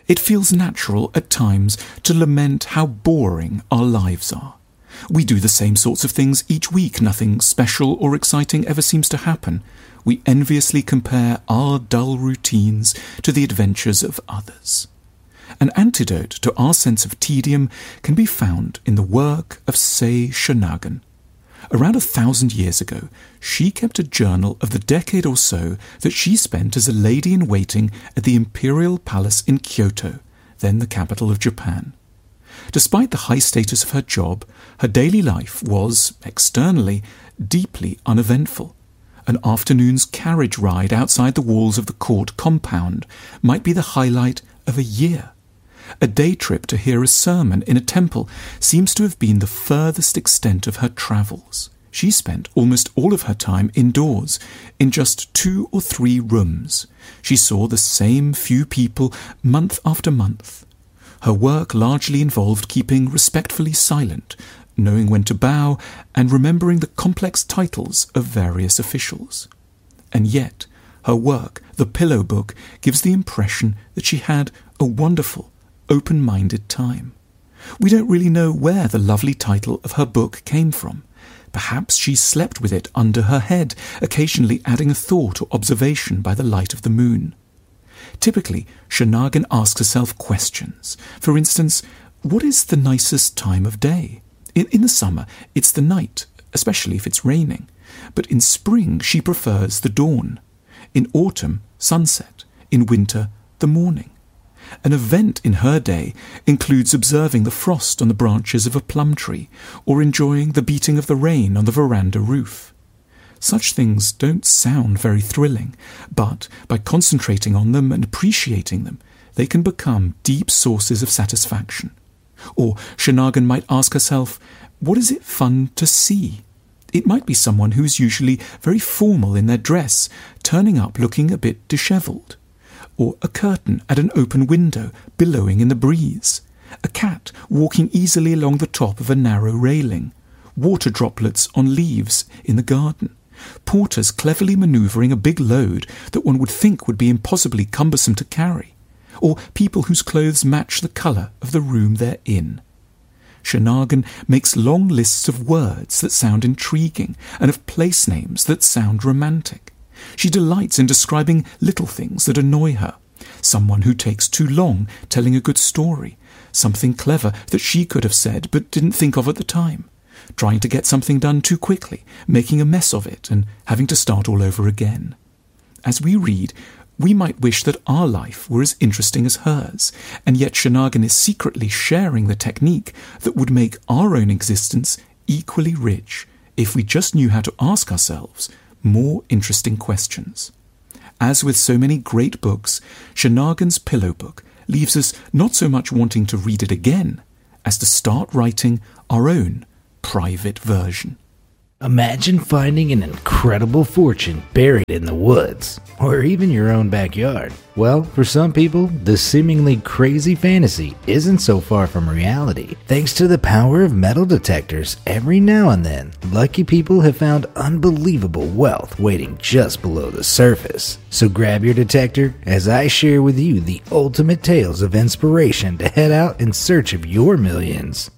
It feels natural at times to lament how boring our lives are. We do the same sorts of things each week. Nothing special or exciting ever seems to happen. We enviously compare our dull routines to the adventures of others. An antidote to our sense of tedium can be found in the work of Say Shonagon. Around 1,000 years ago, she kept a journal of the decade or so that she spent as a lady-in-waiting at the Imperial Palace in Kyoto, then the capital of Japan. Despite the high status of her job, her daily life was, externally, deeply uneventful. An afternoon's carriage ride outside the walls of the court compound might be the highlight of a year. A day trip to hear a sermon in a temple seems to have been the furthest extent of her travels. She spent almost all of her time indoors, in just 2 or 3 rooms. She saw the same few people month after month. Her work largely involved keeping respectfully silent, knowing when to bow, and remembering the complex titles of various officials. And yet, her work, The Pillow Book, gives the impression that she had a wonderful, open-minded time. We don't really know where the lovely title of her book came from. Perhaps she slept with it under her head, occasionally adding a thought or observation by the light of the moon. Typically, Shonagon asks herself questions. For instance, what is the nicest time of day? In the summer, it's the night, especially if it's raining. But in spring, she prefers the dawn. In autumn, sunset. In winter, the morning. An event in her day includes observing the frost on the branches of a plum tree, or enjoying the beating of the rain on the veranda roof. Such things don't sound very thrilling, but by concentrating on them and appreciating them, they can become deep sources of satisfaction. Or Shonagon might ask herself, what is it fun to see? It might be someone who is usually very formal in their dress, turning up looking a bit dishevelled. Or a curtain at an open window, billowing in the breeze. A cat walking easily along the top of a narrow railing. Water droplets on leaves in the garden. Porters cleverly manoeuvring a big load that one would think would be impossibly cumbersome to carry. Or people whose clothes match the colour of the room they're in. Shonagon makes long lists of words that sound intriguing and of place names that sound romantic. She delights in describing little things that annoy her. Someone who takes too long telling a good story. Something clever that she could have said but didn't think of at the time. Trying to get something done too quickly, making a mess of it and having to start all over again. As we read, we might wish that our life were as interesting as hers, and yet Shonagon is secretly sharing the technique that would make our own existence equally rich if we just knew how to ask ourselves more interesting questions. As with so many great books, Shonagon's Pillow Book leaves us not so much wanting to read it again as to start writing our own private version. Imagine finding an incredible fortune buried in the woods, or even your own backyard. Well, for some people, this seemingly crazy fantasy isn't so far from reality. Thanks to the power of metal detectors, every now and then, lucky people have found unbelievable wealth waiting just below the surface. So grab your detector as I share with you the ultimate tales of inspiration to head out in search of your millions.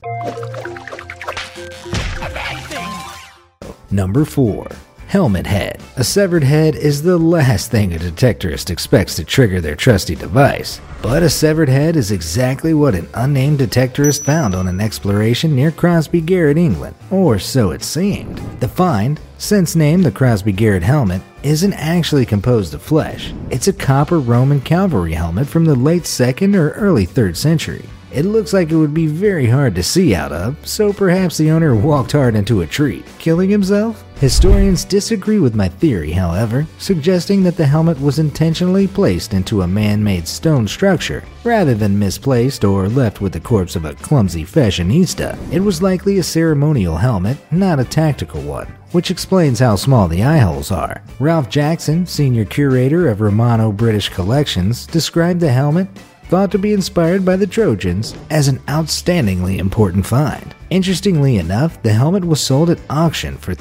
Number 4. Helmet head. A severed head is the last thing a detectorist expects to trigger their trusty device. But a severed head is exactly what an unnamed detectorist found on an exploration near Crosby Garrett, England. Or so it seemed. The find, since named the Crosby Garrett helmet, isn't actually composed of flesh. It's a copper Roman cavalry helmet from the late 2nd or early 3rd century. It looks like it would be very hard to see out of, so perhaps the owner walked hard into a tree, killing himself? Historians disagree with my theory, however, suggesting that the helmet was intentionally placed into a man-made stone structure, rather than misplaced or left with the corpse of a clumsy fashionista. It was likely a ceremonial helmet, not a tactical one, which explains how small the eye holes are. Ralph Jackson, senior curator of Romano British Collections, described the helmet, thought to be inspired by the Trojans, as an outstandingly important find. Interestingly enough, the helmet was sold at auction for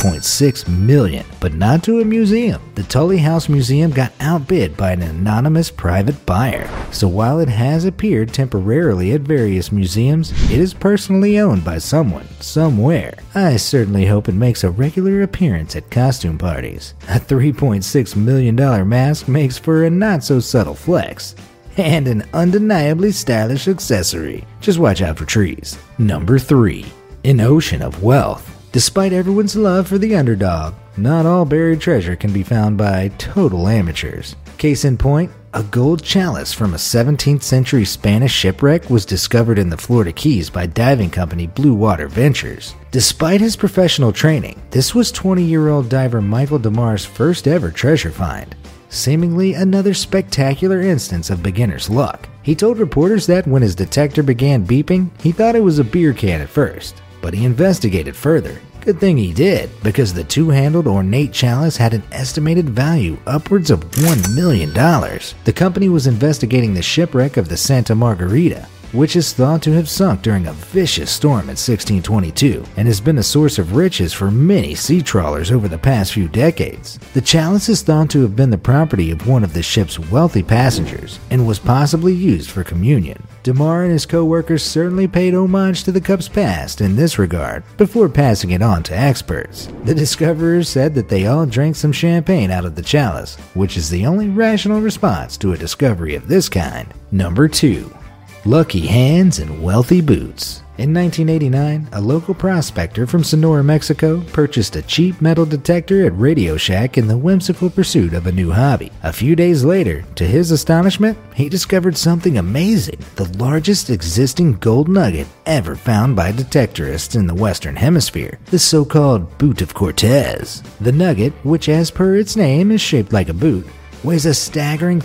$3.6 million, but not to a museum. The Tully House Museum got outbid by an anonymous private buyer. So while it has appeared temporarily at various museums, it is personally owned by someone, somewhere. I certainly hope it makes a regular appearance at costume parties. A $3.6 million mask makes for a not-so-subtle flex. And an undeniably stylish accessory. Just watch out for trees. Number 3. An ocean of wealth. Despite everyone's love for the underdog, not all buried treasure can be found by total amateurs. Case in point, a gold chalice from a 17th century Spanish shipwreck was discovered in the Florida Keys by diving company Blue Water Ventures. Despite his professional training, this was 20-year-old diver Michael DeMar's first ever treasure find. Seemingly another spectacular instance of beginner's luck. He told reporters that when his detector began beeping, he thought it was a beer can at first, but he investigated further. Good thing he did, because the two-handled ornate chalice had an estimated value upwards of $1 million. The company was investigating the shipwreck of the Santa Margarita, which is thought to have sunk during a vicious storm in 1622 and has been a source of riches for many sea trawlers over the past few decades. The chalice is thought to have been the property of one of the ship's wealthy passengers and was possibly used for communion. DeMar and his co-workers certainly paid homage to the cup's past in this regard before passing it on to experts. The discoverers said that they all drank some champagne out of the chalice, which is the only rational response to a discovery of this kind. Number 2. Lucky hands and wealthy boots. In 1989, a local prospector from Sonora, Mexico, purchased a cheap metal detector at Radio Shack in the whimsical pursuit of a new hobby. A few days later, to his astonishment, he discovered something amazing: the largest existing gold nugget ever found by detectorists in the Western Hemisphere, the so-called Boot of Cortez. The nugget, which as per its name is shaped like a boot, weighs a staggering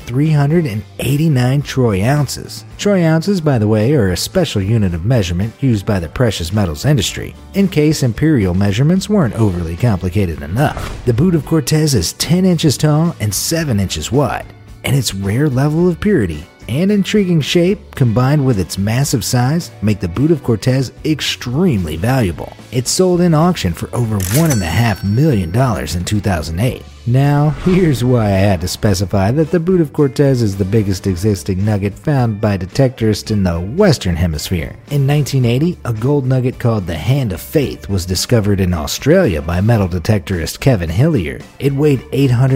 389 troy ounces. Troy ounces, by the way, are a special unit of measurement used by the precious metals industry, in case imperial measurements weren't overly complicated enough. The Boot of Cortez is 10 inches tall and 7 inches wide, and its rare level of purity and intriguing shape, combined with its massive size, make the Boot of Cortez extremely valuable. It sold in auction for over $1.5 million in 2008. Now, here's why I had to specify that the Boot of Cortez is the biggest existing nugget found by detectorists in the Western Hemisphere. In 1980, a gold nugget called the Hand of Faith was discovered in Australia by metal detectorist Kevin Hillier. It weighed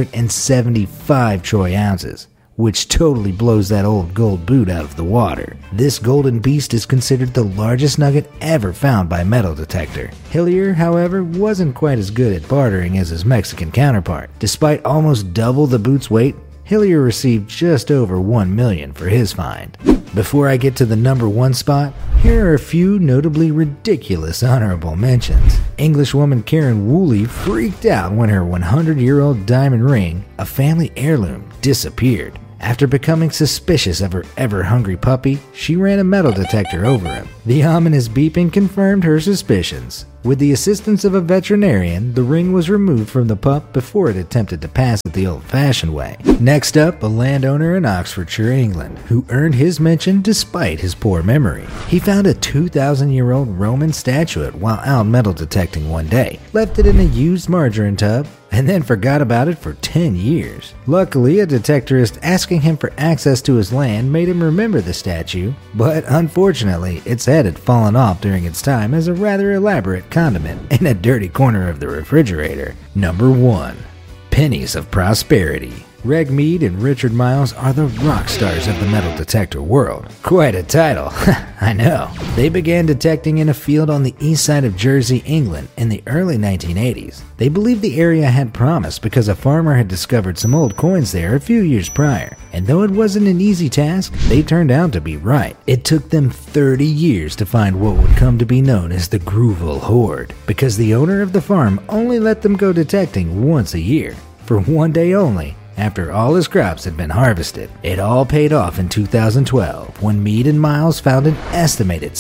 875 troy ounces, which totally blows that old gold boot out of the water. This golden beast is considered the largest nugget ever found by metal detector. Hillier, however, wasn't quite as good at bartering as his Mexican counterpart. Despite almost double the boot's weight, Hillier received just over $1 million for his find. Before I get to the number 1 spot, here are a few notably ridiculous honorable mentions. Englishwoman Karen Woolley freaked out when her 100-year-old diamond ring, a family heirloom, disappeared. After becoming suspicious of her ever-hungry puppy, she ran a metal detector over him. The ominous beeping confirmed her suspicions. With the assistance of a veterinarian, the ring was removed from the pup before it attempted to pass it the old-fashioned way. Next up, a landowner in Oxfordshire, England, who earned his mention despite his poor memory. He found a 2,000-year-old Roman statuette while out metal detecting one day, left it in a used margarine tub, and then forgot about it for 10 years. Luckily, a detectorist asking him for access to his land made him remember the statue, but unfortunately, its head had fallen off during its time as a rather elaborate condiment in a dirty corner of the refrigerator. Number 1. Pennies of Prosperity. Reg Mead and Richard Miles are the rock stars of the metal detector world. Quite a title, I know. They began detecting in a field on the east side of Jersey, England in the early 1980s. They believed the area had promise because a farmer had discovered some old coins there a few years prior. And though it wasn't an easy task, they turned out to be right. It took them 30 years to find what would come to be known as the Grooval Hoard, because the owner of the farm only let them go detecting once a year, for one day only, after all his crops had been harvested. It all paid off in 2012 when Mead and Miles found an estimated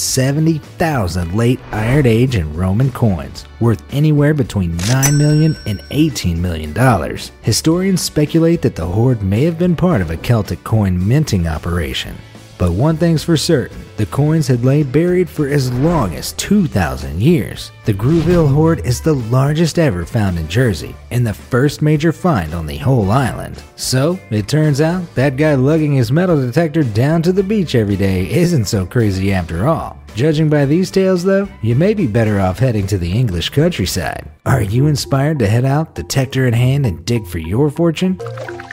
70,000 late Iron Age and Roman coins, worth anywhere between $9 million and $18 million. Historians speculate that the hoard may have been part of a Celtic coin minting operation. But one thing's for certain, the coins had lain buried for as long as 2,000 years. The Grooville hoard is the largest ever found in Jersey, and the first major find on the whole island. So, it turns out, that guy lugging his metal detector down to the beach every day isn't so crazy after all. Judging by these tales though, you may be better off heading to the English countryside. Are you inspired to head out, detector in hand, and dig for your fortune?